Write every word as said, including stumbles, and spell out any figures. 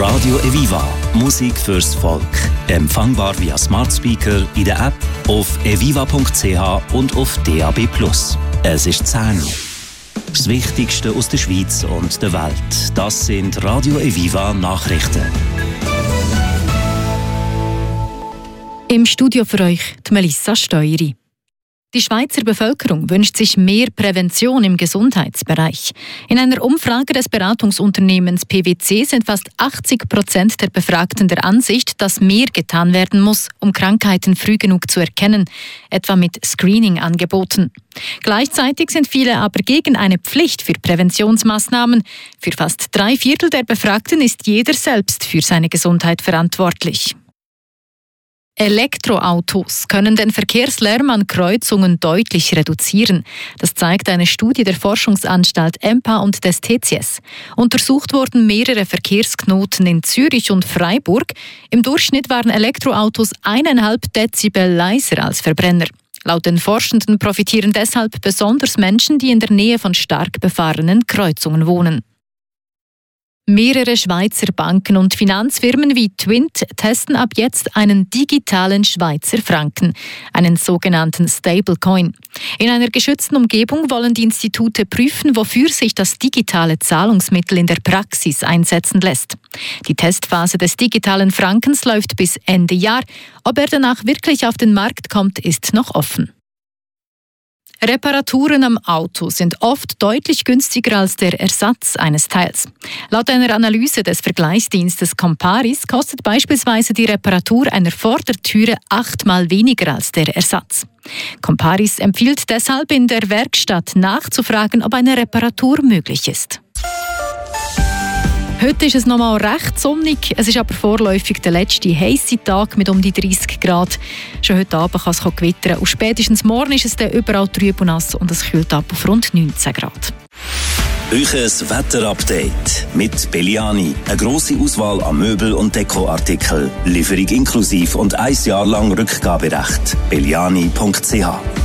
Radio Eviva. Musik fürs Volk. Empfangbar via Smart Speaker in der App, auf eviva punkt c h und auf D A B plus. Es ist zehn. Das Wichtigste aus der Schweiz und der Welt. Das sind Radio Eviva Nachrichten. Im Studio für euch die Melissa Steueri. Die Schweizer Bevölkerung wünscht sich mehr Prävention im Gesundheitsbereich. In einer Umfrage des Beratungsunternehmens P W C sind fast achtzig Prozent der Befragten der Ansicht, dass mehr getan werden muss, um Krankheiten früh genug zu erkennen, etwa mit Screening-Angeboten. Gleichzeitig sind viele aber gegen eine Pflicht für Präventionsmaßnahmen. Für fast drei Viertel der Befragten ist jeder selbst für seine Gesundheit verantwortlich. Elektroautos können den Verkehrslärm an Kreuzungen deutlich reduzieren. Das zeigt eine Studie der Forschungsanstalt E M P A und des T C S. Untersucht wurden mehrere Verkehrsknoten in Zürich und Freiburg. Im Durchschnitt waren Elektroautos eineinhalb Dezibel leiser als Verbrenner. Laut den Forschenden profitieren deshalb besonders Menschen, die in der Nähe von stark befahrenen Kreuzungen wohnen. Mehrere Schweizer Banken und Finanzfirmen wie Twint testen ab jetzt einen digitalen Schweizer Franken, einen sogenannten Stablecoin. In einer geschützten Umgebung wollen die Institute prüfen, wofür sich das digitale Zahlungsmittel in der Praxis einsetzen lässt. Die Testphase des digitalen Frankens läuft bis Ende Jahr. Ob er danach wirklich auf den Markt kommt, ist noch offen. Reparaturen am Auto sind oft deutlich günstiger als der Ersatz eines Teils. Laut einer Analyse des Vergleichsdienstes Comparis kostet beispielsweise die Reparatur einer Vordertüre achtmal weniger als der Ersatz. Comparis empfiehlt deshalb, in der Werkstatt nachzufragen, ob eine Reparatur möglich ist. Heute ist es noch mal recht sonnig, es ist aber vorläufig der letzte heisse Tag mit um die dreißig Grad. Schon heute Abend kann es gewittern und spätestens morgen ist es dann überall trüb und nass und es kühlt ab auf rund neunzehn Grad. Euches Wetterupdate mit Belliani. Eine grosse Auswahl an Möbel- und Dekoartikeln. Lieferung inklusiv und ein Jahr lang Rückgaberecht. belliani punkt c h